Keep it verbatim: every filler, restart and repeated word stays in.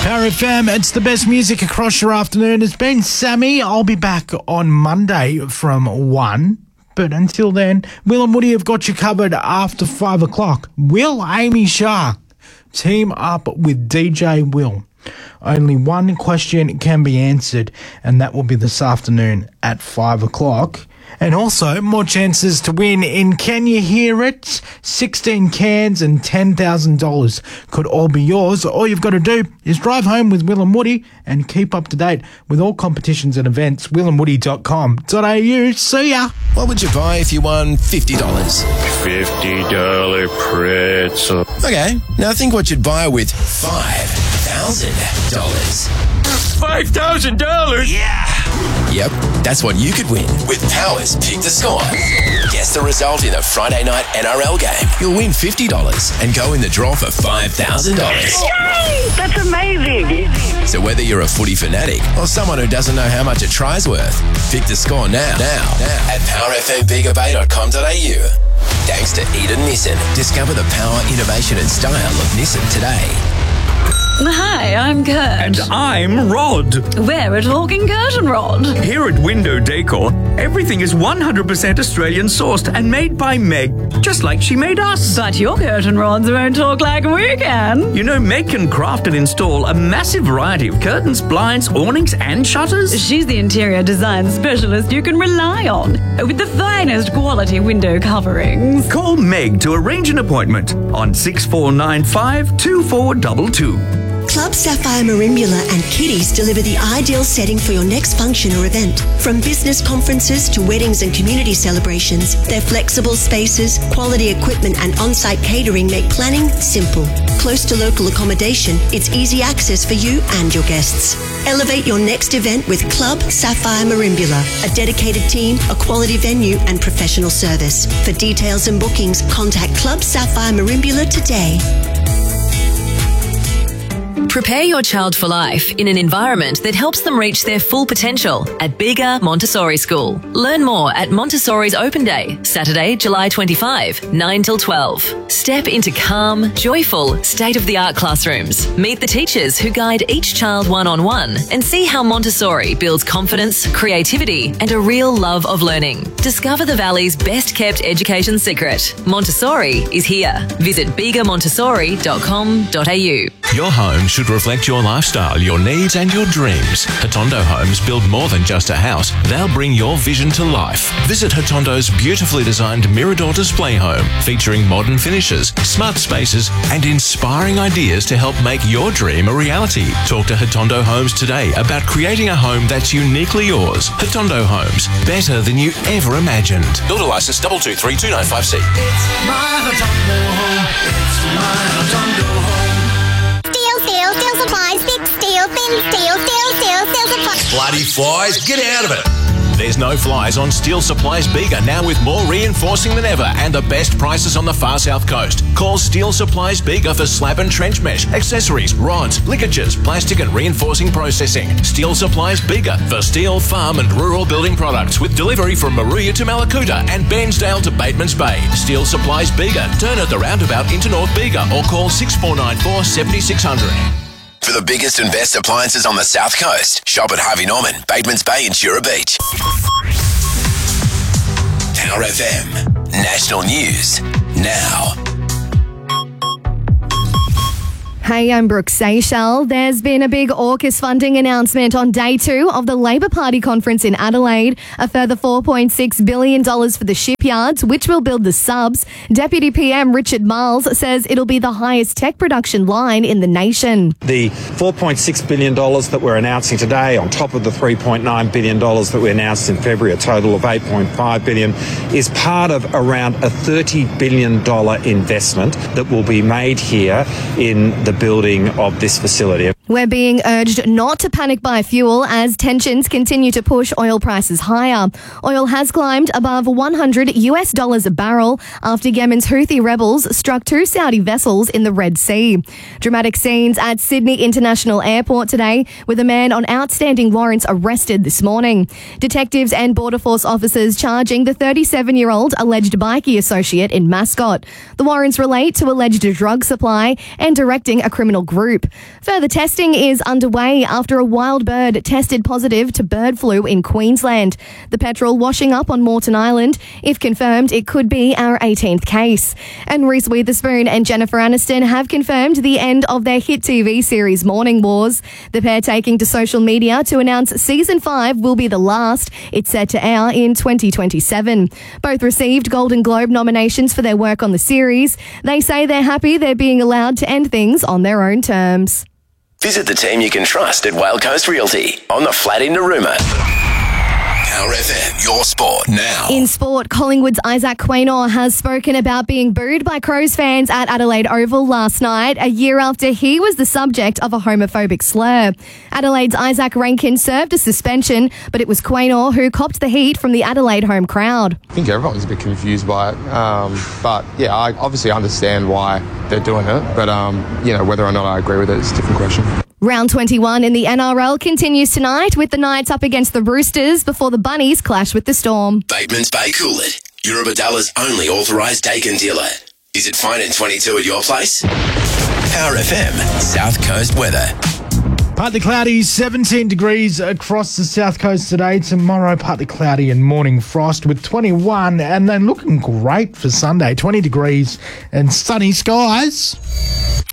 Power F M, it's the best music across your afternoon. It's been Sammy. I'll be back on Monday from one. But until then, Will and Woody have got you covered after five o'clock. Will Amy Shah team up with D J Will. Only one question can be answered, and that will be this afternoon at five o'clock. And also, more chances to win in Can You Hear It? sixteen cans and ten thousand dollars could all be yours. All you've got to do is drive home with Will and Woody and keep up to date with all competitions and events. will and woody dot com dot a u. See ya! What would you buy if you won fifty dollars? fifty dollar pretzel. Okay, now think what you'd buy with five thousand dollars. five thousand dollars? Yeah! Yep, that's what you could win with Power's Pick the Score. Guess the result in the Friday night N R L game. You'll win fifty dollars and go in the draw for five thousand dollars. Yay! That's amazing. So whether you're a footy fanatic or someone who doesn't know how much a try's worth, pick the score now, now, now at power f m bega bay dot com dot a u. Thanks to Eden Nissan. Discover the power, innovation and style of Nissan today. Hi, I'm Kurt. And I'm Rod. We're at Hawking Curtain Rod. Here at Window Decor, everything is one hundred percent Australian sourced and made by Meg, just like she made us. But your curtain rods won't talk like we can. You know, Meg can craft and install a massive variety of curtains, blinds, awnings and shutters. She's the interior design specialist you can rely on, with the finest quality window coverings. Call Meg to arrange an appointment on six four nine five, two four two two. Club Sapphire Marimbula and Kiddies deliver the ideal setting for your next function or event. From business conferences to weddings and community celebrations, their flexible spaces, quality equipment and on-site catering make planning simple. Close to local accommodation, it's easy access for you and your guests. Elevate your next event with Club Sapphire Marimbula, a dedicated team, a quality venue and professional service. For details and bookings, contact Club Sapphire Marimbula today. Prepare your child for life in an environment that helps them reach their full potential at Bega Montessori School. Learn more at Montessori's Open Day, Saturday, July twenty-fifth, nine till twelve. Step into calm, joyful, state-of-the-art classrooms. Meet the teachers who guide each child one-on-one and see how Montessori builds confidence, creativity and a real love of learning. Discover the Valley's best-kept education secret. Montessori is here. Visit bega montessori dot com dot a u. Your home should reflect your lifestyle, your needs and your dreams. Hatondo Homes build more than just a house. They'll bring your vision to life. Visit Hatondo's beautifully designed Mirador display home, featuring modern finishes, smart spaces and inspiring ideas to help make your dream a reality. Talk to Hatondo Homes today about creating a home that's uniquely yours. Hatondo Homes, better than you ever imagined. Builder license double two three two nine five C. It's my Hatondo home. It's my Hatondo home. Steel, steel supplies, big steel, thin steel, steel, steel, steel supplies. Bloody flies, get out of it. There's no flies on Steel Supplies Bega, now with more reinforcing than ever and the best prices on the far south coast. Call Steel Supplies Bega for slab and trench mesh, accessories, rods, linkages, plastic and reinforcing processing. Steel Supplies Bega for steel, farm and rural building products, with delivery from Maruya to Malakuta and Bairnsdale to Batemans Bay. Steel Supplies Bega. Turn at the roundabout into North Bega or call six four nine four, seven six zero zero. For the biggest and best appliances on the South Coast, shop at Harvey Norman, Batemans Bay and Shura Beach. Power F M. National News now. Hey, I'm Brooke Seychelles. There's been a big AUKUS funding announcement on day two of the Labor Party conference in Adelaide. A further four point six billion dollars for the shipyards, which will build the subs. Deputy P M Richard Marles says it'll be the highest tech production line in the nation. The four point six billion dollars that we're announcing today, on top of the three point nine billion dollars that we announced in February, a total of eight point five billion dollars, is part of around a thirty billion dollars investment that will be made here in the building of this facility. We're being urged not to panic buy fuel as tensions continue to push oil prices higher. Oil has climbed above one hundred US dollars a barrel after Yemen's Houthi rebels struck two Saudi vessels in the Red Sea. Dramatic scenes at Sydney International Airport today, with a man on outstanding warrants arrested this morning. Detectives and Border Force officers charging the thirty-seven-year-old alleged bikie associate in Mascot. The warrants relate to alleged drug supply and directing a criminal group. Further testing testing is underway after a wild bird tested positive to bird flu in Queensland. The petrel washing up on Moreton Island. If confirmed, it could be our eighteenth case. And Reese Witherspoon and Jennifer Aniston have confirmed the end of their hit T V series Morning Wars. The pair taking to social media to announce season five will be the last. It's set to air in twenty twenty-seven. Both received Golden Globe nominations for their work on the series. They say they're happy they're being allowed to end things on their own terms. Visit the team you can trust at Whale Coast Realty on the flat in Narooma. Power F M, your sport now. In sport, Collingwood's Isaac Quaynor has spoken about being booed by Crows fans at Adelaide Oval last night, a year after he was the subject of a homophobic slur. Adelaide's Isaac Rankin served a suspension, but it was Quaynor who copped the heat from the Adelaide home crowd. I think everyone's a bit confused by it, um, but yeah, I obviously understand why they're doing it, but um, you know, whether or not I agree with it is a different question. Round twenty-one in the N R L continues tonight with the Knights up against the Roosters before the Bunnies clash with the Storm. Bateman's Bay Coolid, Eurobadalla's only authorised Dakin dealer. Is it fine in twenty-two at your place? Power F M, South Coast weather. Partly cloudy, seventeen degrees across the south coast today. Tomorrow, partly cloudy and morning frost with twenty-one, and then looking great for Sunday, twenty degrees and sunny skies.